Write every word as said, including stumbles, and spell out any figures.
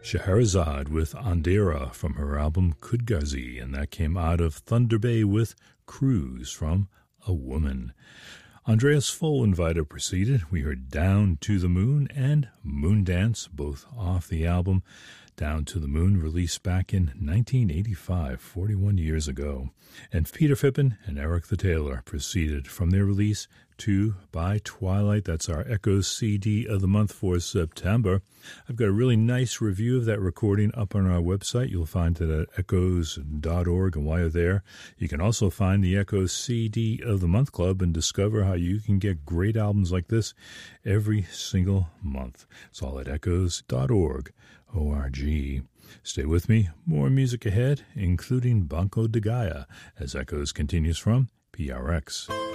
Scheherazade with Andera from her album Kudgazi, and that came out of Thunder Bay with Cruise from A Woman. Andreas Vollenweider proceeded. We heard Down to the Moon and Moondance, both off the album Down to the Moon, released back in nineteen eighty-five, forty-one years ago. And Peter Phippen and Eric the Tailor proceeded from their release Two by Twilight. That's our Echoes C D of the month for September. I've got a really nice review of that recording up on our website. You'll find it at echoes dot org, and while you're there, you can also find the Echoes C D of the Month Club and discover how you can get great albums like this every single month. It's all at echoes dot org, O R G. Stay with me. More music ahead, including Banco de Gaia, as Echoes continues from P R X.